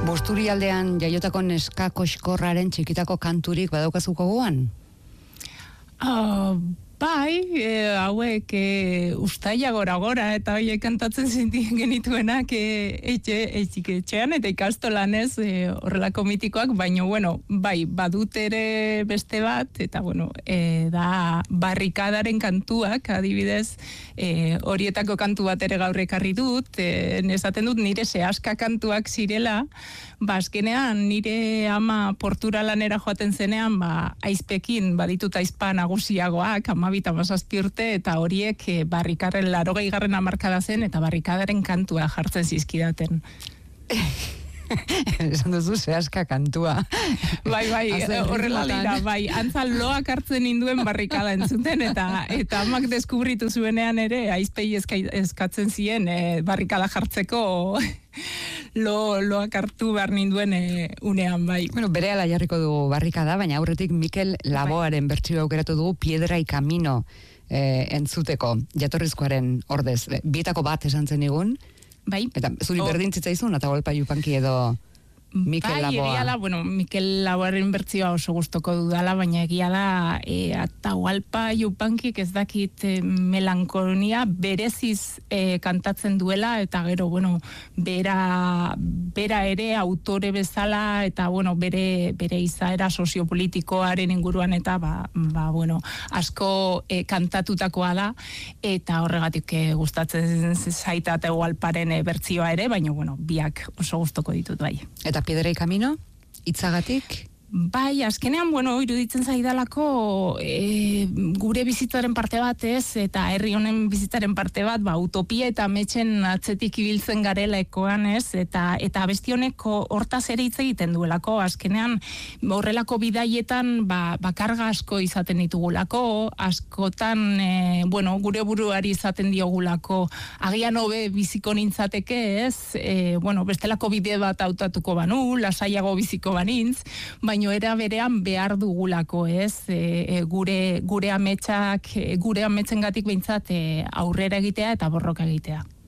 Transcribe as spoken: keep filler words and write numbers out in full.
Busturialdean jaiotako neska koxkorraren txikitako kanturik badaukazuko gogoan? Uh, bai, e, hauek e, ustaia gora-gora eta horiek kantatzen zintien genituenak e, etxe, etxiketxean eta ikastolan ez e, horrelako mitikoak, baina bueno, bai, badut ere beste bat, eta bueno, e, da barrikadaren kantuak, adibidez, e, horietako kantu bat ere gaur ekarri dut, e, nesaten dut nire sehaska kantuak zirela, ba, azkenean nire ama portura lanera joaten zenean, ba, aizpekin baditut aizpa nagusiagoak, amabita mazazpi urte, eta horiek e, barrikarren larogei garren amarkada zen, eta barrikadaren kantua jartzen zizkidaten. Esan duzu sehaska kantua. Bai, bai, horrela dira, bai, antzal loak hartzen induen barrikada entzuten, eta eta amak deskubritu zuenean ere, aizpei eskatzen zien e, barrikada jartzeko lo, loak hartu behar ninduen e, unean, bai. Bueno, bere ala jarriko dugu barrikada, baina aurretik Mikel Laboaren bai. Bertsio aukeratu dugu Piedra y Camino e, entzuteko, jatorrizkoaren ordez. Bietako bat esan zen egun, bai. Eta zuri berdin zitzaizun, eta golpa jupanki edo Mikel bai, Laboa. Egia da, bueno, Mikel Laboaren bertzioa oso gustoko dudala, baina egia da e, Atahualpa Yupankik ez dakit e, melankolia bereziz e, kantatzen duela, eta gero, bueno, bera, bera ere autore bezala, eta bueno, bere, bere izaera soziopolitikoaren inguruan, eta ba, ba bueno, asko e, kantatutakoa da, eta horregatik e, gustatzen zaita Atahualparen e, bertzioa ere, baina bueno, biak oso gustoko ditut bai. Eta Piedra y Camino, itzagatik? Bai, azkenean, bueno, iruditzen zaidalako e, gure bizitzaren parte bat ez, eta herri honen bizitzaren parte bat, ba, utopia eta ametsen atzetik ibiltzen garela ekoan ez, eta eta abesti honeko hortaz ere hitz egiten duelako, azkenean horrelako bidaietan ba, ba karga asko izaten ditugulako, askotan, e, bueno, gure buruari izaten diogulako, agian hobe biziko nintzateke ez, e, bueno, bestelako bide bat hautatuko banu, lasaiago biziko banintz, baina era berean behar dugulako, ez? E, e, gure gure ametsak, gure ametsengatik behintzat e, aurrera egitea eta borroka egitea.